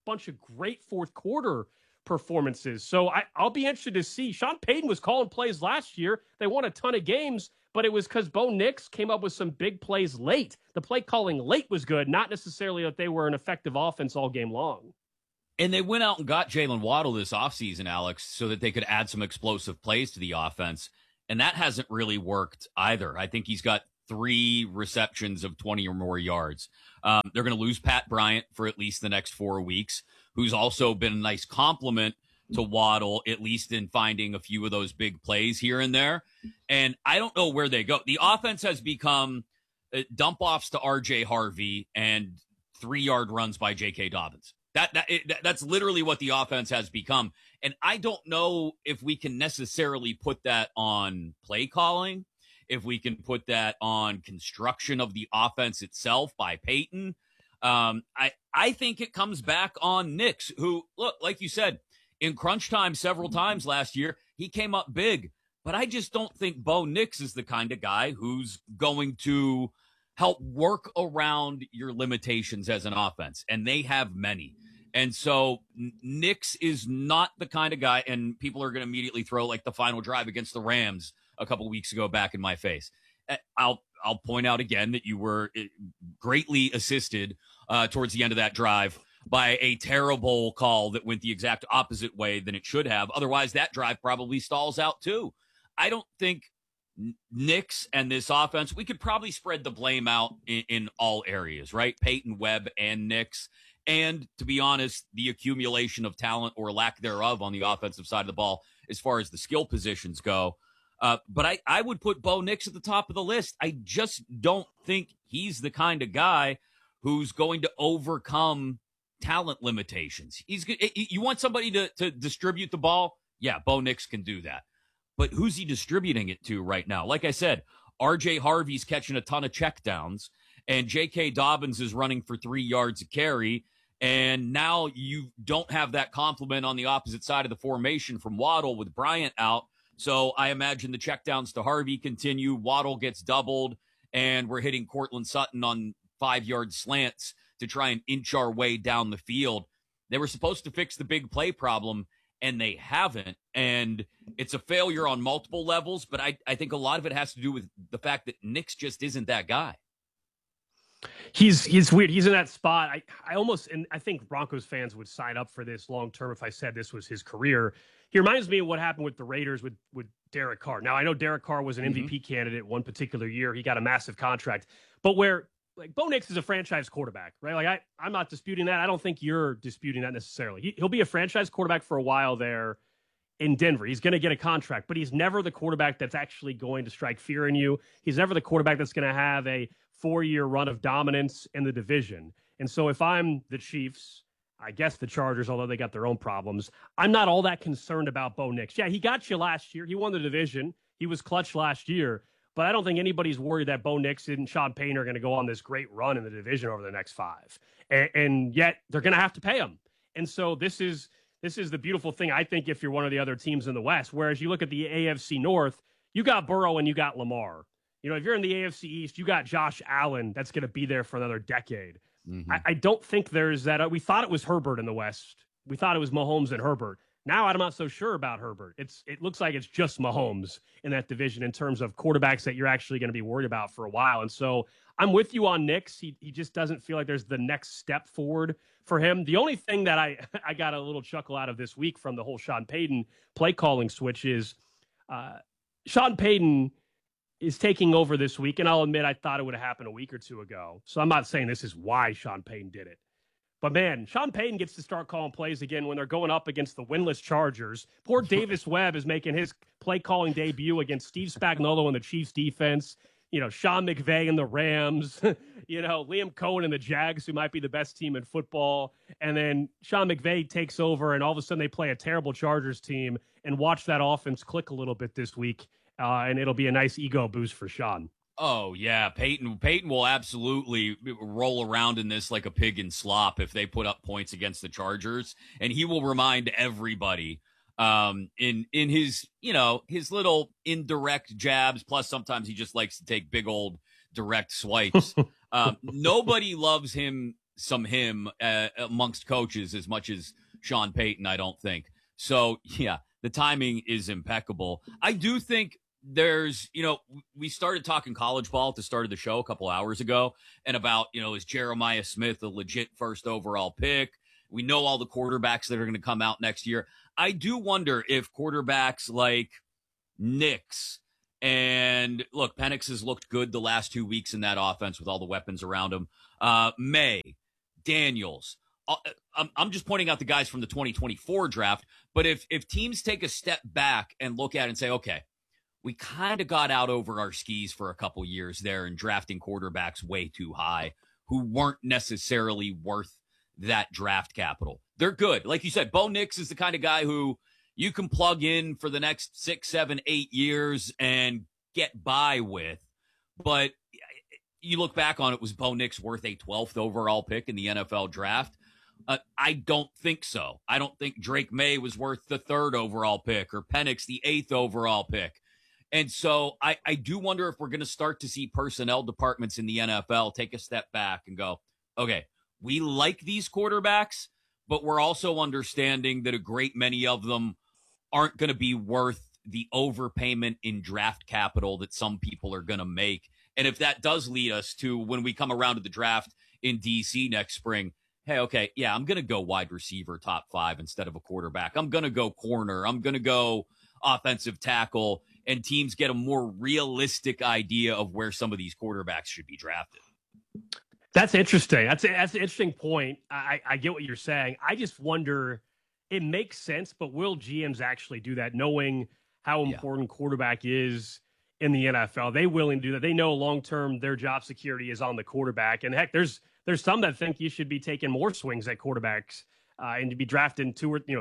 bunch of great fourth quarter performances. So I'll be interested to see. Sean Payton was calling plays last year. They won a ton of games, but it was because Bo Nix came up with some big plays late. The play calling late was good, not necessarily that they were an effective offense all game long. And they went out and got Jalen Waddle this offseason, Alex, so that they could add some explosive plays to the offense. And that hasn't really worked either. I think he's got 3 receptions of 20 or more yards. They're going to lose Pat Bryant for at least the next 4 weeks, who's also been a nice compliment to Waddle, at least in finding a few of those big plays here and there. And I don't know where they go. The offense has become dump-offs to R.J. Harvey and 3-yard runs by J.K. Dobbins. That's literally what the offense has become. And I don't know if we can necessarily put that on play calling, if we can put that on construction of the offense itself by Payton. I think it comes back on Nix, who, look, like you said, in crunch time several times last year, he came up big. But I just don't think Bo Nix is the kind of guy who's going to help work around your limitations as an offense, and they have many. And so Nix is not the kind of guy, and people are going to immediately throw like the final drive against the Rams a couple weeks ago back in my face. I'll point out again that you were greatly assisted towards the end of that drive by a terrible call that went the exact opposite way than it should have. Otherwise, that drive probably stalls out too. I don't think Nix and this offense, we could probably spread the blame out in all areas, right? Peyton, Webb, and Nix. And to be honest, the accumulation of talent or lack thereof on the offensive side of the ball as far as the skill positions go. But I would put Bo Nix at the top of the list. I just don't think he's the kind of guy who's going to overcome talent limitations. You want somebody to distribute the ball? Yeah, Bo Nix can do that. But who's he distributing it to right now? Like I said, R.J. Harvey's catching a ton of checkdowns, and J.K. Dobbins is running for 3 yards a carry. And now you don't have that complement on the opposite side of the formation from Waddle with Bryant out. So I imagine the checkdowns to Harvey continue. Waddle gets doubled, and we're hitting Cortland Sutton on 5-yard slants to try and inch our way down the field. They were supposed to fix the big play problem, and they haven't. And it's a failure on multiple levels, but I think a lot of it has to do with the fact that Nix just isn't that guy. He's weird. He's in that spot. I almost, and I think Broncos fans would sign up for this long term if I said this was his career. He reminds me of what happened with the Raiders with Derek Carr. Now, I know Derek Carr was an MVP candidate one particular year. He got a massive contract. But where, like, Bo Nix is a franchise quarterback, right? Like, I'm not disputing that. I don't think you're disputing that necessarily. He'll be a franchise quarterback for a while there in Denver. He's going to get a contract, but he's never the quarterback that's actually going to strike fear in you. He's never the quarterback that's going to have a 4-year run of dominance in the division. And so if I'm the Chiefs, I guess the Chargers, although they got their own problems, I'm not all that concerned about Bo Nix. Yeah, he got you last year. He won the division. He was clutch last year. But I don't think anybody's worried that Bo Nix and Sean Payton are going to go on this great run in the division over the next 5. And yet they're going to have to pay him. And so this is the beautiful thing, I think, if you're one of the other teams in the West. Whereas you look at the AFC North, you got Burrow and you got Lamar. You know, if you're in the AFC East, you got Josh Allen that's going to be there for another decade. I don't think there's that. We thought it was Herbert in the West. We thought it was Mahomes and Herbert. Now I'm not so sure about Herbert. It looks like it's just Mahomes in that division in terms of quarterbacks that you're actually going to be worried about for a while. And so I'm with you on Nix. He just doesn't feel like there's the next step forward for him. The only thing that I got a little chuckle out of this week from the whole Sean Payton play calling switch is Sean Payton is taking over this week. And I'll admit, I thought it would have happened a week or two ago. So I'm not saying this is why Sean Payton did it. But, man, Sean Payton gets to start calling plays again when they're going up against the winless Chargers. Poor Davis Webb is making his play-calling debut against Steve Spagnuolo and the Chiefs defense. You know, Sean McVay and the Rams. You know, Liam Cohen and the Jags, who might be the best team in football. And then Sean McVay takes over, and all of a sudden they play a terrible Chargers team. And watch that offense click a little bit this week, and it'll be a nice ego boost for Sean. Oh, yeah. Peyton will absolutely roll around in this like a pig in slop if they put up points against the Chargers. And he will remind everybody in his, you know, his little indirect jabs. Plus, sometimes he just likes to take big old direct swipes. Nobody loves him some him amongst coaches as much as Sean Payton, I don't think. So, yeah, the timing is impeccable. I do think there's, we started talking college ball at the start of the show a couple hours ago and about, is Jeremiah Smith a legit first overall pick? We know all the quarterbacks that are going to come out next year. I do wonder if quarterbacks like Nix, and look, Penix has looked good the last 2 weeks in that offense with all the weapons around him. May, Daniels. I'm just pointing out the guys from the 2024 draft. But if teams take a step back and look at it and say, okay, we kind of got out over our skis for a couple years there and drafting quarterbacks way too high who weren't necessarily worth that draft capital. They're good. Like you said, Bo Nix is the kind of guy who you can plug in for the next 6, 7, 8 years and get by with. But you look back on it, was Bo Nix worth a 12th overall pick in the NFL draft? I don't think so. I don't think Drake May was worth the 3rd overall pick or Penix the 8th overall pick. And so I do wonder if we're going to start to see personnel departments in the NFL take a step back and go, okay, we like these quarterbacks, but we're also understanding that a great many of them aren't going to be worth the overpayment in draft capital that some people are going to make. And if that does lead us to when we come around to the draft in DC next spring, hey, okay, yeah, I'm going to go wide receiver top 5 instead of a quarterback. I'm going to go corner. I'm going to go offensive tackle, and teams get a more realistic idea of where some of these quarterbacks should be drafted. That's interesting. That's an interesting point. I get what you're saying. I just wonder, it makes sense, but will GMs actually do that, knowing how important quarterback is in the NFL? They willing to do that? They know long-term their job security is on the quarterback. And heck, there's some that think you should be taking more swings at quarterbacks and to be drafted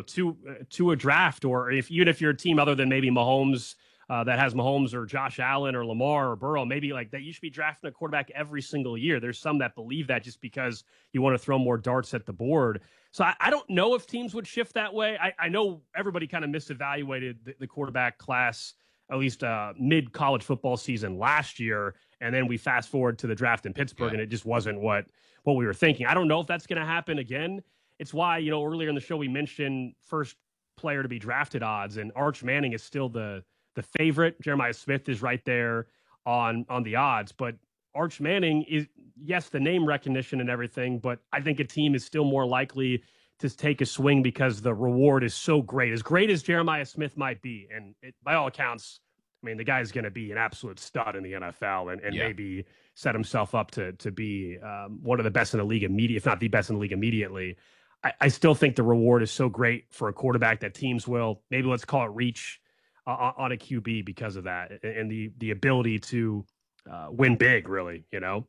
to a draft, or even if you're a team other than maybe Mahomes, that has Mahomes or Josh Allen or Lamar or Burrow, maybe like that, you should be drafting a quarterback every single year. There's some that believe that just because you want to throw more darts at the board. So I don't know if teams would shift that way. I know everybody kind of misevaluated the quarterback class, at least mid-college football season last year, and then we fast forward to the draft in Pittsburgh, and it just wasn't what we were thinking. I don't know if that's going to happen again. It's why, earlier in the show we mentioned first player to be drafted odds, and Arch Manning is still the favorite. Jeremiah Smith is right there on the odds, but Arch Manning is, yes, the name recognition and everything, but I think a team is still more likely to take a swing because the reward is so great. As great as Jeremiah Smith might be, and by all accounts, I mean, the guy's going to be an absolute stud in the NFL and maybe set himself up to be one of the best in the league immediately, if not the best in the league immediately. I still think the reward is so great for a quarterback that teams will, maybe let's call it reach on a QB because of that and the ability to win big, really,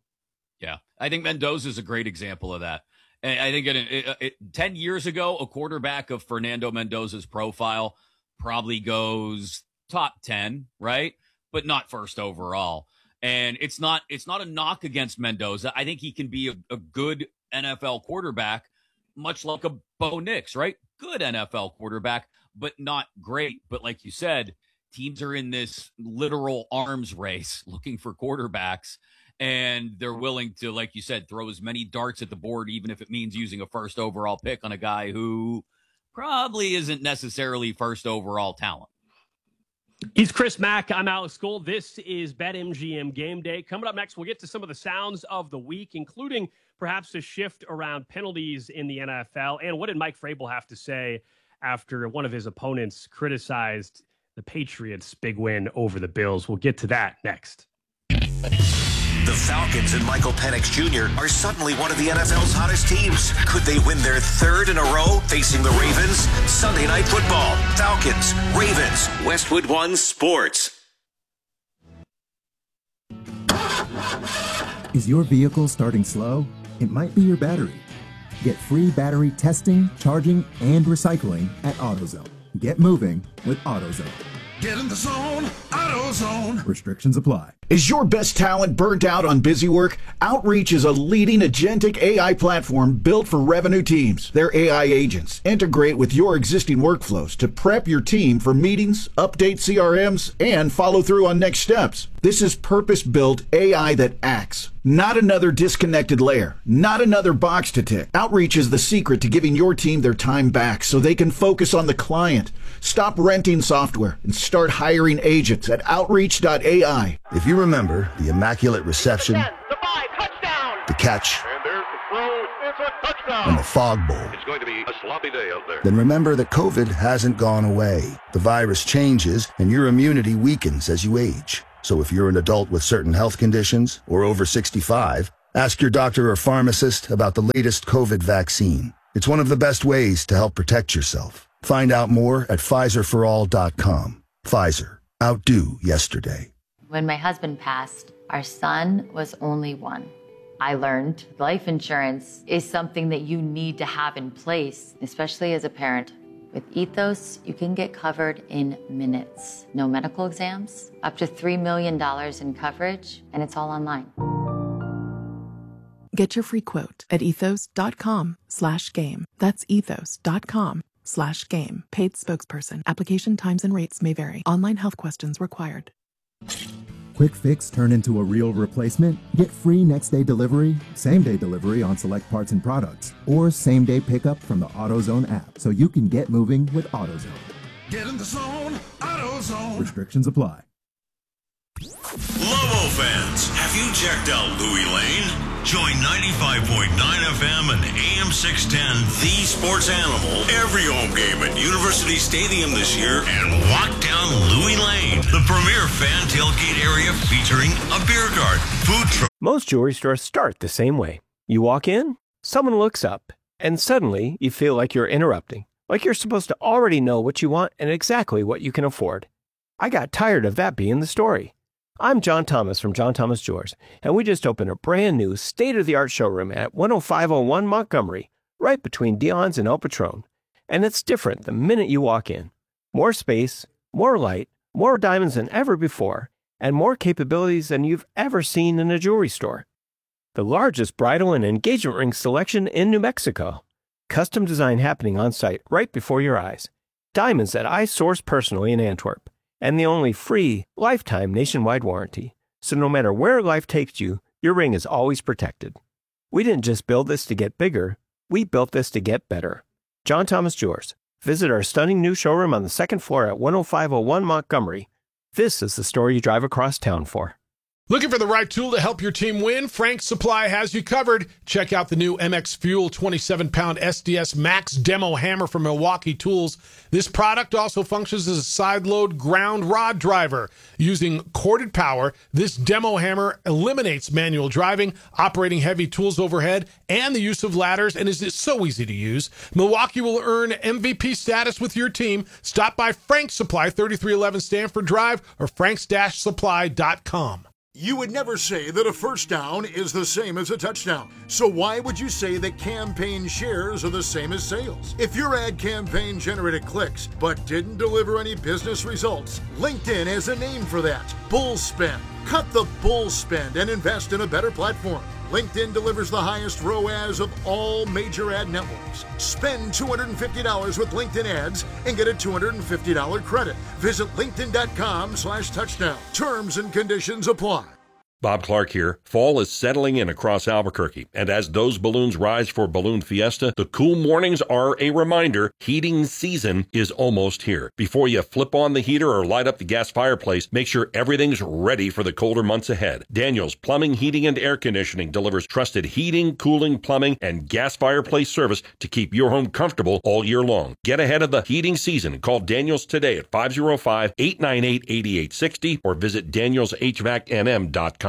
Yeah, I think Mendoza is a great example of that. And I think 10 years ago, a quarterback of Fernando Mendoza's profile probably goes top 10, right? But not first overall. And it's not a knock against Mendoza. I think he can be a good NFL quarterback, much like a Bo Nix, right? Good NFL quarterback, but not great. But like you said, teams are in this literal arms race looking for quarterbacks, and they're willing to, like you said, throw as many darts at the board, even if it means using a first overall pick on a guy who probably isn't necessarily first overall talent. He's Chris Mack. I'm Alex Gold. This is BetMGM Game Day. Coming up next, we'll get to some of the sounds of the week, including perhaps a shift around penalties in the NFL. And what did Mike Vrabel have to say after one of his opponents criticized the Patriots' big win over the Bills? We'll get to that next. The Falcons and Michael Penix Jr. are suddenly one of the NFL's hottest teams. Could they win their 3rd in a row facing the Ravens? Sunday Night Football. Falcons, Ravens, Westwood One Sports. Is your vehicle starting slow? It might be your battery. Get free battery testing, charging, and recycling at AutoZone. Get moving with AutoZone. Get in the zone, AutoZone. Restrictions apply. Is your best talent burnt out on busy work? Outreach is a leading agentic AI platform built for revenue teams. Their AI agents integrate with your existing workflows to prep your team for meetings, update CRMs, and follow through on next steps. This is purpose-built AI that acts. Not another disconnected layer. Not another box to tick. Outreach is the secret to giving your team their time back so they can focus on the client. Stop renting software and start hiring agents at Outreach.ai. If you remember the immaculate reception, the catch, and the fog bowl, It's going to be a sloppy day out there. then remember that COVID hasn't gone away. The virus changes and your immunity weakens as you age. So if you're an adult with certain health conditions or over 65, ask your doctor or pharmacist about the latest COVID vaccine. It's one of the best ways to help protect yourself. Find out more at PfizerForAll.com. Pfizer. Outdo yesterday. When my husband passed, our son was only one. I learned life insurance is something that you need to have in place, especially as a parent. With Ethos, you can get covered in minutes. No medical exams, up to $3 million in coverage, and it's all online. Get your free quote at ethos.com/game. That's ethos.com/game. Paid spokesperson. Application times and rates may vary. Online health questions required. Quick fix turn into a real replacement? Get free next-day delivery, same-day delivery on select parts and products, or same-day pickup from the AutoZone app so you can get moving with AutoZone. Get in the zone, AutoZone. Restrictions apply. Lobo fans, have you checked out Louis Lane? Join 95.9 FM and AM 610, The Sports Animal, every home game at University Stadium this year and walk down Louis Lane, the premier fan tailgate area featuring a beer garden, food truck. Most jewelry stores start the same way. You walk in, someone looks up, and suddenly you feel like you're interrupting, like you're supposed to already know what you want and exactly what you can afford. I got tired of that being the story. I'm John Thomas from John Thomas Jewelers, and we just opened a brand new state-of-the-art showroom at 10501 Montgomery, right between Dion's and El Patron. And it's different the minute you walk in. More space, more light, more diamonds than ever before, and more capabilities than you've ever seen in a jewelry store. The largest bridal and engagement ring selection in New Mexico. Custom design happening on site right before your eyes. Diamonds that I source personally in Antwerp. And the only free, lifetime nationwide warranty. So no matter where life takes you, your ring is always protected. We didn't just build this to get bigger, we built this to get better. John Thomas Jewelers. Visit our stunning new showroom on the second floor at 10501 Montgomery. This is the store you drive across town for. Looking for the right tool to help your team win? Frank's Supply has you covered. Check out the new MX Fuel 27-pound SDS Max Demo Hammer from Milwaukee Tools. This product also functions as a side-load ground rod driver. Using corded power, this demo hammer eliminates manual driving, operating heavy tools overhead, and the use of ladders, and is so easy to use. Milwaukee will earn MVP status with your team. Stop by Frank's Supply, 3311 Stanford Drive, or franks-supply.com. You would never say that a first down is the same as a touchdown. So why would you say that campaign shares are the same as sales? If your ad campaign generated clicks but didn't deliver any business results, LinkedIn has a name for that: bull spend. Cut the bull spend and invest in a better platform. LinkedIn delivers the highest ROAS of all major ad networks. Spend $250 with LinkedIn ads and get a $250 credit. Visit linkedin.com/touchdown. Terms and conditions apply. Bob Clark here. Fall is settling in across Albuquerque, and as those balloons rise for Balloon Fiesta, the cool mornings are a reminder heating season is almost here. Before you flip on the heater or light up the gas fireplace, make sure everything's ready for the colder months ahead. Daniels Plumbing, Heating, and Air Conditioning delivers trusted heating, cooling, plumbing, and gas fireplace service to keep your home comfortable all year long. Get ahead of the heating season. Call Daniels today at 505-898-8860 or visit danielshvacnm.com.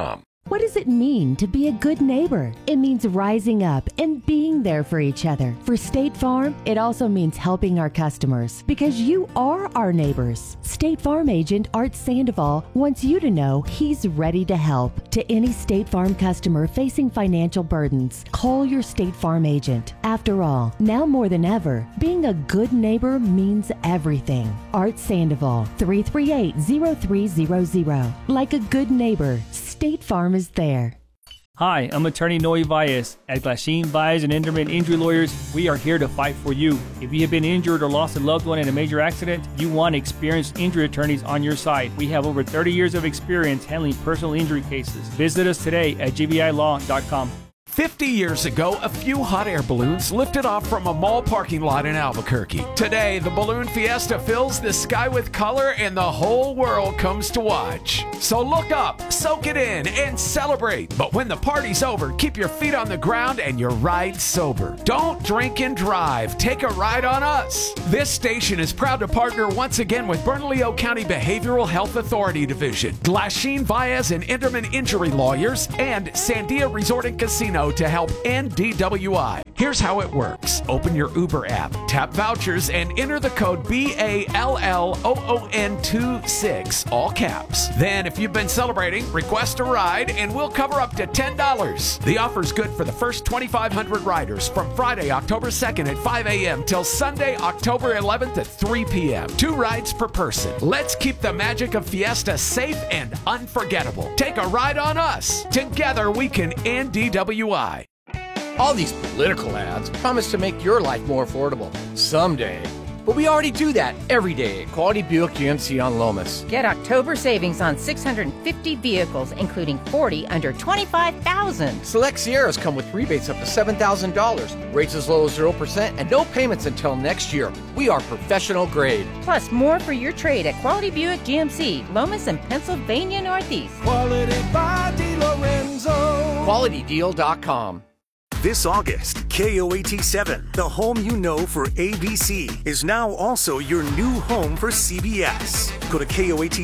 What does it mean to be a good neighbor? It means rising up and being there for each other. For State Farm, it also means helping our customers because you are our neighbors. State Farm agent Art Sandoval wants you to know he's ready to help. To any State Farm customer facing financial burdens, call your State Farm agent. After all, now more than ever, being a good neighbor means everything. Art Sandoval, 338-0300. Like a good neighbor, State Farm is there. Hi, I'm attorney Noe Valles. At Glasheen, Valles and Enderman Injury Lawyers, we are here to fight for you. If you have been injured or lost a loved one in a major accident, you want experienced injury attorneys on your side. We have over 30 years of experience handling personal injury cases. Visit us today at gbilaw.com. 50 years ago, a few hot air balloons lifted off from a mall parking lot in Albuquerque. Today, the Balloon Fiesta fills the sky with color and the whole world comes to watch. So look up, soak it in, and celebrate. But when the party's over, keep your feet on the ground and your ride sober. Don't drink and drive. Take a ride on us. This station is proud to partner once again with Bernalillo County Behavioral Health Authority Division, Glasheen, Valles and Enderman Injury Lawyers, and Sandia Resort and Casino to help end DWI. Here's how it works. Open your Uber app, tap vouchers, and enter the code BALLOON26, all caps. Then, if you've been celebrating, request a ride, and we'll cover up to $10. The offer's good for the first 2,500 riders from Friday, October 2nd at 5 a.m. till Sunday, October 11th at 3 p.m. 2 rides per person. Let's keep the magic of Fiesta safe and unforgettable. Take a ride on us. Together, we can end DWI. All these political ads promise to make your life more affordable someday. But we already do that every day at Quality Buick GMC on Lomas. Get October savings on 650 vehicles, including 40 under $25,000. Select Sierras come with rebates up to $7,000, rates as low as 0%, and no payments until next year. We are professional grade. Plus, more for your trade at Quality Buick GMC, Lomas and Pennsylvania Northeast. Quality by DiLorenzo. QualityDeal.com. This August, KOAT7, the home you know for ABC, is now also your new home for CBS. Go to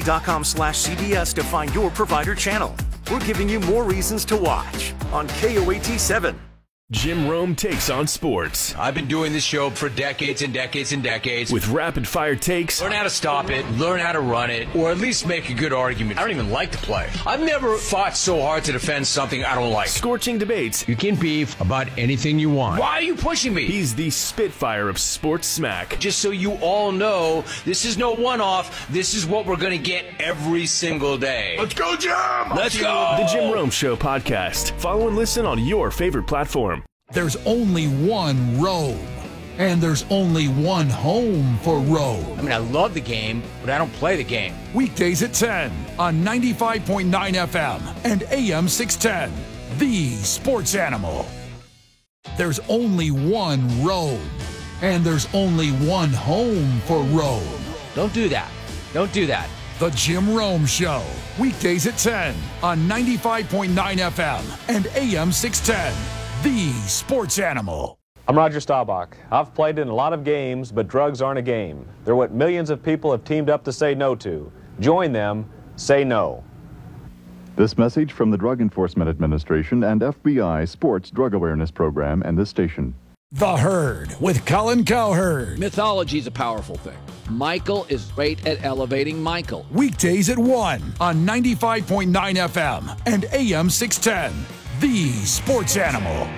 KOAT.com/CBS to find your provider channel. We're giving you more reasons to watch on KOAT7. Jim Rome takes on sports. I've been doing this show for decades and decades and decades. With rapid-fire takes. Learn how to stop it, learn how to run it, or at least make a good argument. I don't even like to play. I've never fought so hard to defend something I don't like. Scorching debates. You can beef about anything you want. Why are you pushing me? He's the Spitfire of sports smack. Just so you all know, this is no one-off. This is what we're going to get every single day. Let's go, Jim! Let's go! The Jim Rome Show podcast. Follow and listen on your favorite platform. There's only one Rome, and there's only one home for Rome. I mean, I love the game, but I don't play the game. Weekdays at 10 on 95.9 FM and AM 610, the sports animal. There's only one Rome, and there's only one home for Rome. Don't do that. Don't do that. The Jim Rome Show, weekdays at 10 on 95.9 FM and AM 610. The sports animal. I'm Roger Staubach. I've played in a lot of games, but drugs aren't a game. They're what millions of people have teamed up to say no to. Join them. Say no. This message from the Drug Enforcement Administration and FBI Sports Drug Awareness Program and this station. The Herd with Colin Cowherd. Mythology is a powerful thing. Michael is great at elevating Michael. Weekdays at 1 on 95.9 FM and AM 610. The sports animal.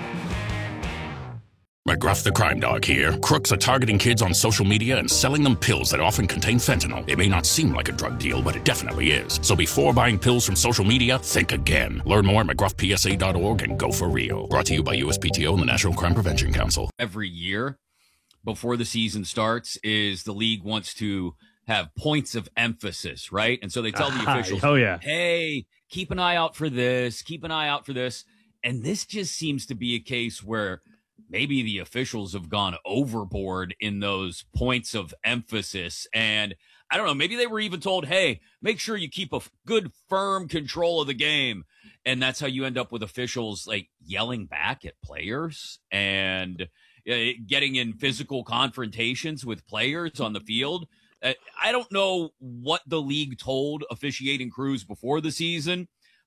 McGruff the Crime Dog here. Crooks are targeting kids on social media and selling them pills that often contain fentanyl. It may not seem like a drug deal, but it definitely is. So before buying pills from social media, think again. Learn more at McGruffPSA.org and go for real. Brought to you by USPTO and the National Crime Prevention Council. Every year before the season starts is the league wants to have points of emphasis, right? And so they tell the officials, hey, keep an eye out for this, keep an eye out for this. And this just seems to be a case where maybe the officials have gone overboard in those points of emphasis. And I don't know, maybe they were even told, hey, make sure you keep a good, firm control of the game. And that's how you end up with officials like yelling back at players and getting in physical confrontations with players on the field. I don't know what the league told officiating crews before the season,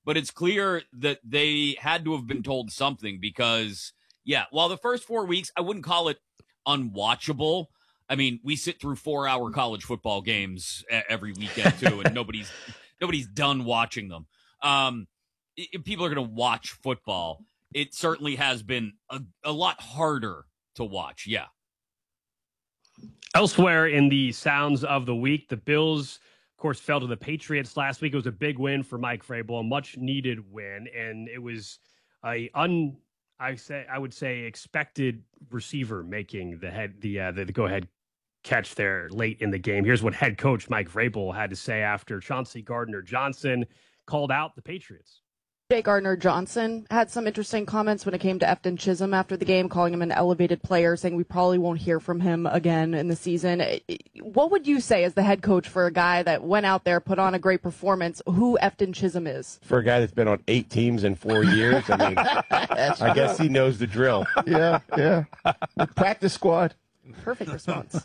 but it's clear that they had to have been told something because, yeah, while the first 4 weeks, I wouldn't call it unwatchable. I mean, we sit through 4-hour college football games every weekend too, and nobody's done watching them. If people are going to watch football, it certainly has been a lot harder to watch. Yeah. Elsewhere in the sounds of the week, the Bills, of course, fell to the Patriots last week. It was a big win for Mike Vrabel, a much needed win, and it was I would say expected receiver making the go ahead catch there late in the game. Here's what head coach Mike Vrabel had to say after Chauncey Gardner-Johnson called out the Patriots. Jay Gardner-Johnson had some interesting comments when it came to Efton Chisholm after the game, calling him an elevated player, saying we probably won't hear from him again in the season. What would you say as the head coach for a guy that went out there, put on a great performance, who Efton Chisholm is? For a guy that's been on 8 teams in 4 years, I mean, I guess he knows the drill. Yeah. The practice squad. Perfect response.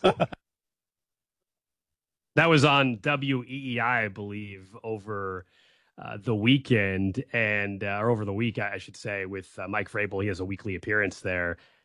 That was on WEEI, I believe, over the weekend or over the week, I should say, with Mike Vrabel. He has a weekly appearance there.